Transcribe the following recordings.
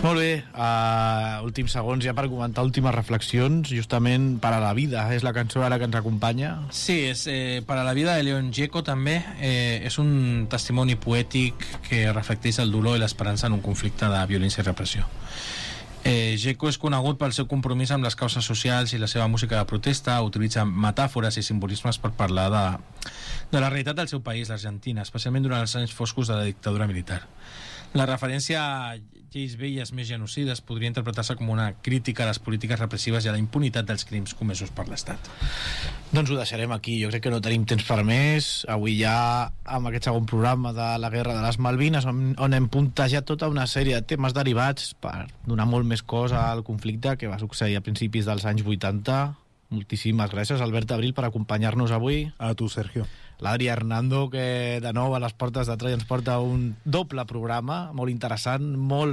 Molt bé, últims segons ja per comentar últimes reflexions, justament Per a la vida, és la cançó ara que ens acompanya. Sí, és Per a la vida de Leon Gieco també, és un testimoni poètic que reflecteix el dolor i l'esperança en un conflicte de violència i repressió. Gieco és conegut pel seu compromís amb les causes socials i la seva música de protesta, utilitza metàfores i simbolismes per parlar de la realitat del seu país, l'Argentina, especialment durant els anys foscos de la dictadura militar. La referència a lleis velles més genocides podria interpretar-se com una crítica a les polítiques repressives i a la impunitat dels crims comesos per l'Estat. Doncs ho deixarem aquí, jo crec que no tenim temps per més. Avui ja, amb aquest segon programa de la Guerra de les Malvines, on hem puntejat tota una sèrie de temes derivats per donar molt més cos al conflicte que va succeir a principis dels anys 80. Moltíssimes gràcies, Albert Abril, per acompanyar-nos avui. A tu, Sergio. L'Adri Hernando, que de nou a les portes de Troia ens porta un doble programa molt interessant,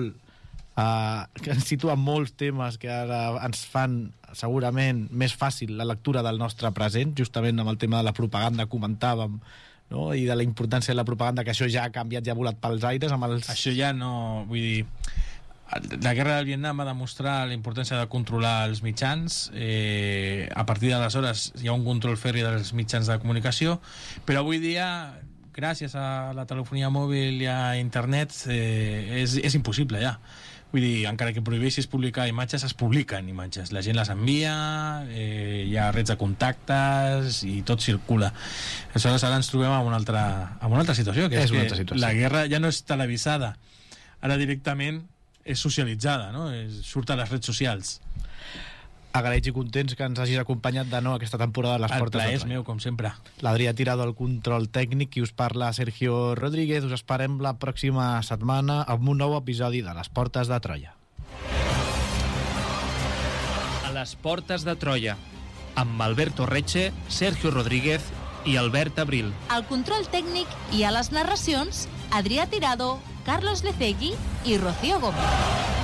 que ens situa molts temes que ara ens fan segurament més fàcil la lectura del nostre present, justament amb el tema de la propaganda comentàvem, no? I de la importància de la propaganda, que això ja ha canviat, ja ha volat pels aires amb els... Això ja no... Vull dir, la guerra del Vietnam va demostrar la importància de controlar els mitjans. A partir d'aleshores hi ha un control ferri dels mitjans de comunicació, però avui dia, gràcies a la telefonia mòbil i a internet, és impossible ja. Vull dir, encara que prohibeixis publicar imatges, es publiquen imatges, la gent les envia, hi ha redes de contactes i tot circula. Aleshores ara ens trobem en una altra situació, que és que la guerra ja no és televisada, ara directament és socialitzada, no? Surt a les redes socials. Agraïts i contents que ens hagis acompanyat de nou aquesta temporada de les portes de Troia. El plaer és meu, com sempre. L'Adrià Tirado al control tècnic i us parla Sergio Rodríguez. Us esperem la pròxima setmana amb un nou episodi de les portes de Troia. A les portes de Troia, amb Alberto Reche, Sergio Rodríguez i Albert Abril. Al control tècnic i a les narracions, Adrià Tirado, Carlos Lecegui i Rocío Gómez.